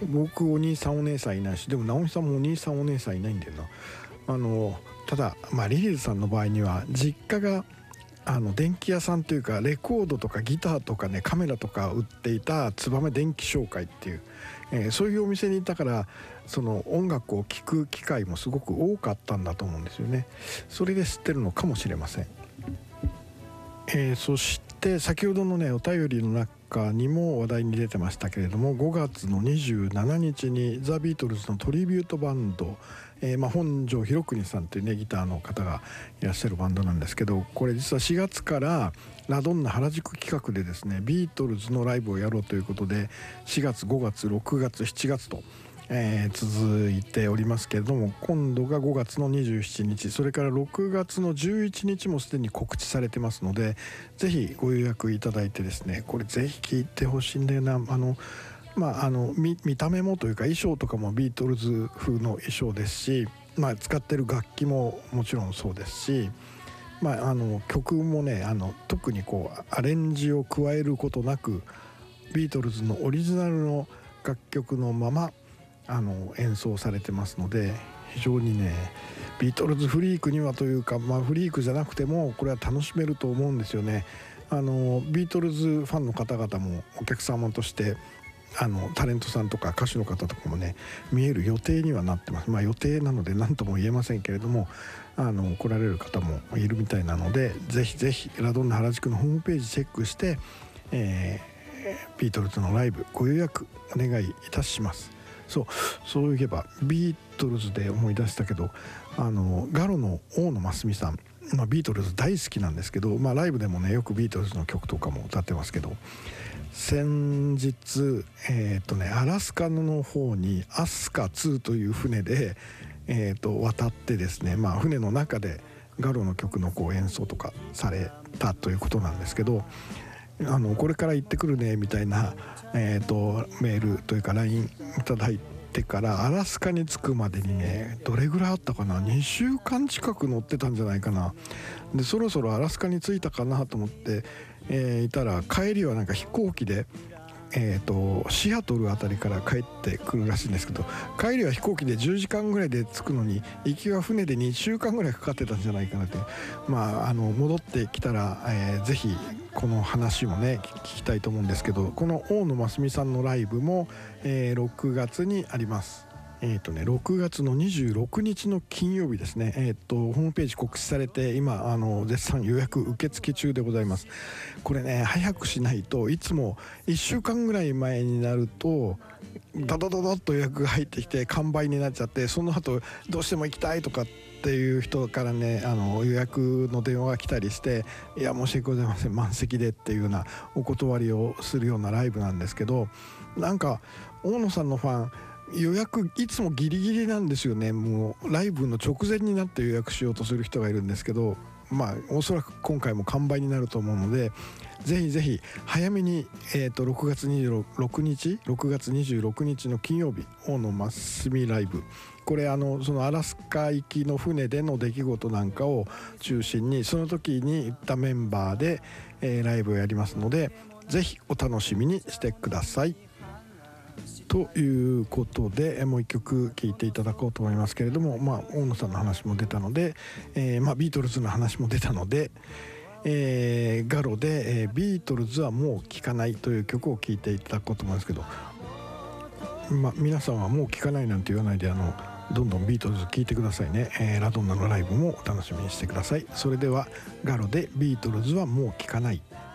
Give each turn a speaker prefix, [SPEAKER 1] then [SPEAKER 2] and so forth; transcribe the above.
[SPEAKER 1] 僕お兄さんお姉さんいないし、でも直美さんもお兄さんお姉さんいないんだよな。ただリリーズさんの場合には実家が電気屋さんというか、レコードとかギターとかね、カメラとか売っていた燕電気商会っていう、そういうお店にいたから、その音楽を聴く機会もすごく多かったんだと思うんですよね。それで知ってるのかもしれません。そして先ほどのねお便りの中にも話題に出てましたけれども、5月の27日にザ・ビートルズのトリビュートバンド、本庄博邦さんというねギターの方がいらっしゃるバンドなんですけど、これ実は4月からラドンナ原宿企画でですね、ビートルズのライブをやろうということで、4月5月6月7月と続いておりますけれども、今度が5月の27日、それから6月の11日もすでに告知されてますので、ぜひご予約いただいてですね、これぜひ聴いてほしいんだよな。見た目もというか衣装とかもビートルズ風の衣装ですし、使ってる楽器ももちろんそうですし、曲もね特にアレンジを加えることなくビートルズのオリジナルの楽曲のまま演奏されてますので、非常にねビートルズフリークにはというか、フリークじゃなくてもこれは楽しめると思うんですよね。ビートルズファンの方々もお客様としてタレントさんとか歌手の方とかもね見える予定にはなってます。予定なので何とも言えませんけれども、来られる方もいるみたいなので、ぜひぜひラドンナ原宿のホームページチェックして、ビートルズのライブご予約お願いいたします。そういえばビートルズで思い出したけど、ガロの大野真澄さん、ビートルズ大好きなんですけど、ライブでもねよくビートルズの曲とかも歌ってますけど、先日アラスカの方にアスカ2という船で、渡ってですね、船の中でガロの曲の演奏とかされたということなんですけど、これから行ってくるねみたいな、メールというか LINE いただいてからアラスカに着くまでにねどれぐらいあったかな、2週間近く乗ってたんじゃないかな。でそろそろアラスカに着いたかなと思って、いたら帰りはなんか飛行機でシアトルあたりから帰ってくるらしいんですけど、帰りは飛行機で10時間ぐらいで着くのに行きは船で2週間ぐらいかかってたんじゃないかなって。戻ってきたら、ぜひこの話もね聞きたいと思うんですけど、この大野真澄さんのライブも、6月にあります。6月の26日の金曜日ですね、ホームページ告知されて今絶賛予約受付中でございます。これね早くしないと、いつも1週間ぐらい前になるとドドドドッと予約が入ってきて完売になっちゃって、その後どうしても行きたいとかっていう人からね予約の電話が来たりして、いや申し訳ございません満席でっていうようなお断りをするようなライブなんですけど、なんか大野さんのファン予約いつもギリギリなんですよね。もうライブの直前になって予約しようとする人がいるんですけど、おそらく今回も完売になると思うので、ぜひぜひ早めに、6月26日の金曜日大野真澄ライブ、これそのアラスカ行きの船での出来事なんかを中心にその時に行ったメンバーで、ライブをやりますので、ぜひお楽しみにしてください。ということでもう一曲聴いていただこうと思いますけれども、大野さんの話も出たので、ビートルズの話も出たので、ガロで、ビートルズはもう聴かないという曲を聴いていただこうと思うんですけど、皆さんはもう聴かないなんて言わないでどんどんビートルズ聴いてくださいね。ラドンナのライブもお楽しみにしてください。それではガロでビートルズはもう聴かない。